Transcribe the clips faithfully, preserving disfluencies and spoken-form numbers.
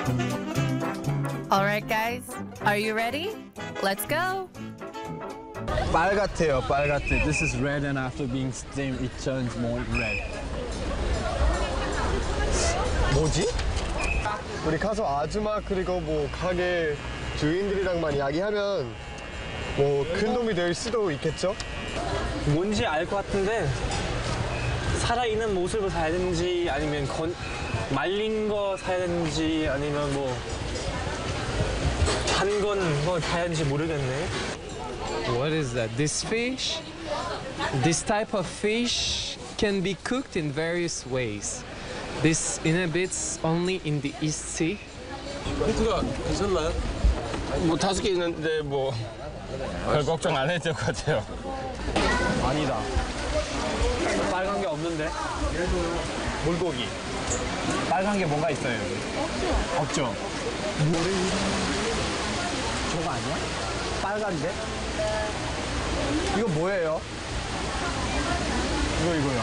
All right, guys, are you ready? Let's go. 빨갛대요, 빨갛대. This is red and after being steamed, it turns more red. 뭐지? 우리 가서 아줌마 그리고 뭐 가게 주인들이랑만 이야기하면 뭐 큰 도움이 될 수도 있겠죠? 뭔지 알 것 같은데 살아있는 모습을 사야 되는지 아니면 건, 말린 거 사야 되는지 아니면 뭐 한 건 뭐 사야 되는지 모르겠네. What is that? This fish? This type of fish can be cooked in various ways. This inhabits only in the East Sea. 힌트가 있었나요? 뭐 다섯 개 있는데 뭐 별 걱정 안 해도 될 것 같아요. 아니다. 빨간 게 없는데? 물고기. 빨간 게 뭔가 있어요, 여기. 없죠? 없죠? 저거 아니야? 빨간데? 이거 뭐예요? 이거, 이거요.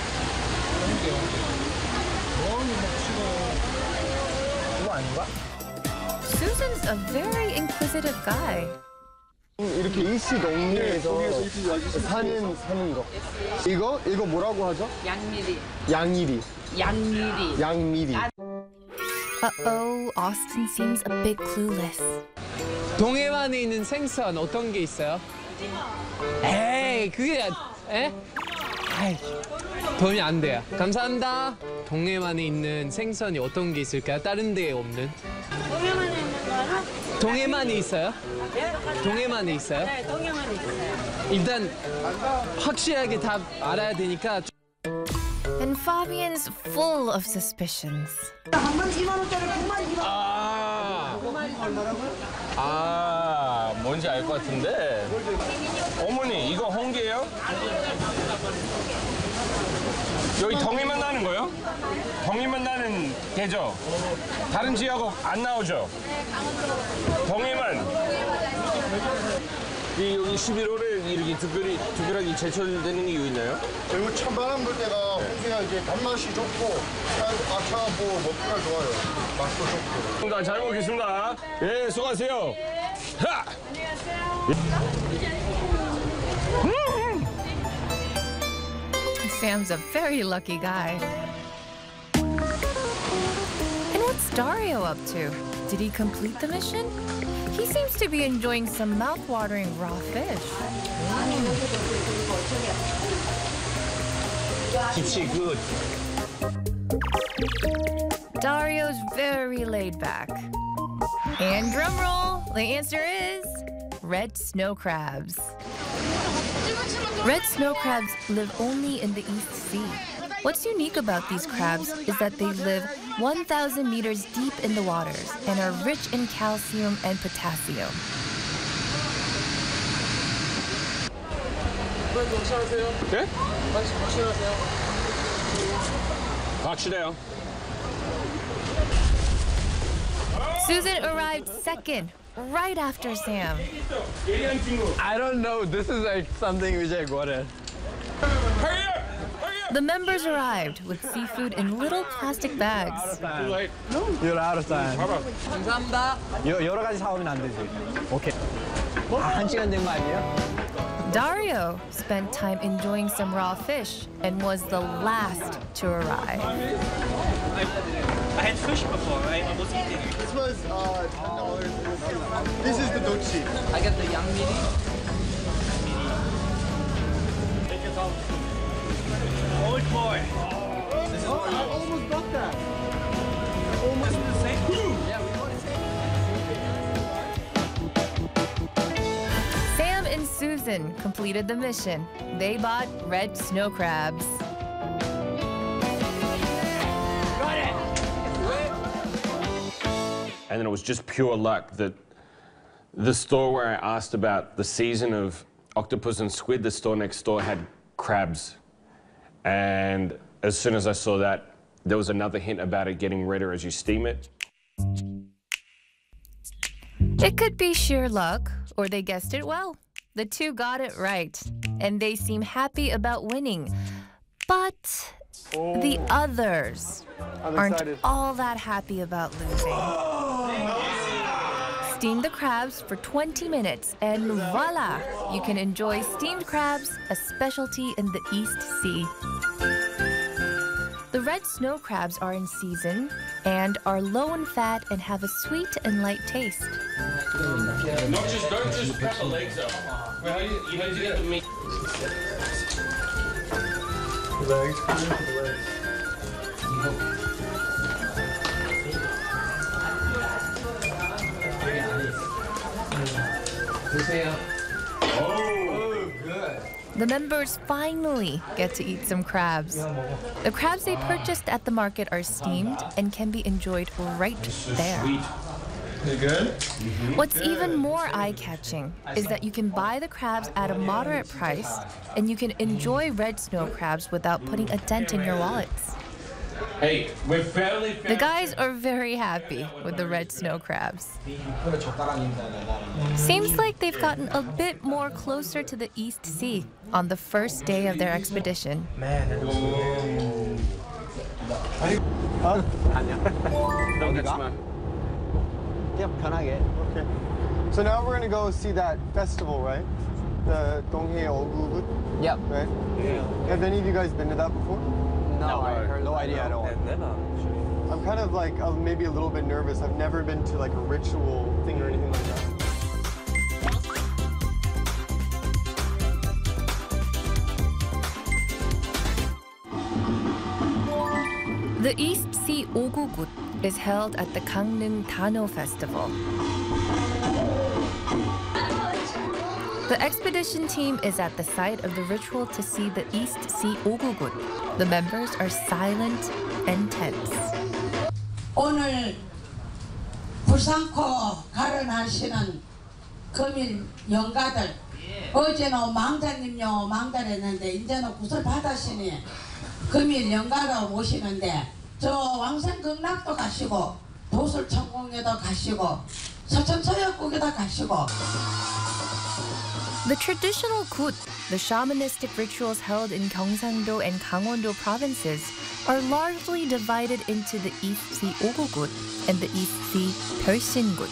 이거 아닌가? Susan's a very inquisitive guy. 이렇게 일시 동네에서 사는 사는 거. 이거 이거 뭐라고 하죠? 양미리. 양미리. 양미리. 양미리. Uh-oh, Austin seems a bit clueless. 동해만에 있는 생선 어떤 게 있어요? 에이, 그게 에? 아이, 도움이 안 돼요. 감사합니다. 동해만에 있는 생선이 어떤 게 있을까요? 다른 데에 없는? 동해만에 있는 거는? 동해만에 있어요? 예? 동해만에 있어요? 네, 동해만에 있어요. 일단 확실하게 다 알아야 되니까. And Fabian's full of suspicions. 아, 아, 뭔지 알 것 같은데. 어머니, 이거 홍게예요? 여기 동해만 나는 거요? 동해만 나는 게죠? 다른 지역은 안 나오죠? 동해만. 이 여기 십일월에 이렇게 특별히 특별하게 제철되는 이유 있나요? 그리고 찬바람 불 때가 홍게가 이제 단맛이 좋고 아차 뭐 먹기가 좋아요. 맛도 좋고. 나 잘 먹겠습니다. 예, 수고하세요. 하! Sam's a very lucky guy. And what's Dario up to? Did he complete the mission? He seems to be enjoying some mouth-watering raw fish. 김치 good. Dario's very laid back. And drumroll, the answer is red snow crabs. Red snow crabs live only in the East Sea. What's unique about these crabs is that they live one thousand meters deep in the waters and are rich in calcium and potassium. 네? 확실해요. Susan arrived second, right after Sam. I don't know. This is like something which I got it. Hurry up! Hurry up! The members arrived with seafood in little plastic bags. You're out of time. 감사합니다. 여, 여러 가지 사오면 안 되지. 오케이. 아, 한 시간 된 거 아니에요? Dario spent time enjoying some raw fish and was the last to arrive. I had fish before, right? I was eating. This was uh, ten dollars. This is the dochi. I got the 양미리. Old boy. I almost got that. Almost the same. Sam and Susan completed the mission. They bought red snow crabs. And then it was just pure luck that the store where I asked about the season of octopus and squid, the store next door had crabs. And as soon as I saw that, there was another hint about it getting redder as you steam it. It could be sheer luck, or they guessed it well. The two got it right, and they seem happy about winning. But the others I'm aren't excited. all that happy about losing. Steam the crabs for twenty minutes and voila! You can enjoy steamed crabs, a specialty in the East Sea. The red snow crabs are in season and are low in fat and have a sweet and light taste. No, just don't just cut the legs up. Wait, how do you, you need to get the meat. The members finally get to eat some crabs. The crabs they purchased at the market are steamed and can be enjoyed right there. You good? What's even more eye-catching is that you can buy the crabs at a moderate price and you can enjoy red snow crabs without putting a dent in your wallets. Hey, we're fairly The guys are very happy with the red snow crabs. Seems like they've gotten a bit more closer to the East Sea on the first day of their expedition. Yep, 편하게. Okay. So now we're gonna go see that festival, right? The Donghae Ogugut, Yep. right? Yeah. Have any of you guys been to that before? No, I heard No idea at all. Never. I'm kind of like uh, maybe a little bit nervous. I've never been to like a ritual thing or anything like that. The East Sea Ogugut is held at the Gangneung Dano Festival. The expedition team is at the site of the ritual to see the East Sea Ogugut. The members are silent and tense. 오늘 부산코 가르나시는 금일 영가들 어제는 망자님요 망달했는데 이제는 구슬 받으시니 금일 영가로 모시는데 저 왕생극락도 가시고 도술천공에도 가시고 서천서역국에도 가시고. The traditional gut, the shamanistic rituals held in Gyeongsang-do and Gangwon-do provinces, are largely divided into the East Sea Ogugut and the East Sea Pyeolsingut.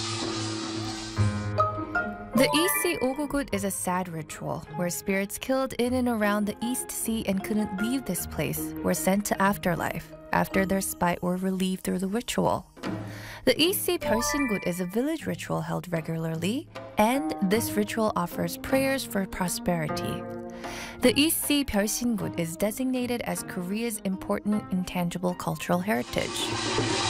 The East Sea Ogugut is a sad ritual where spirits killed in and around the East Sea and couldn't leave this place were sent to afterlife after their spite were relieved through the ritual. The East Sea Pyeolsingut is a village ritual held regularly, and this ritual offers prayers for prosperity. The East Sea Pyeolsingut is designated as Korea's important intangible cultural heritage.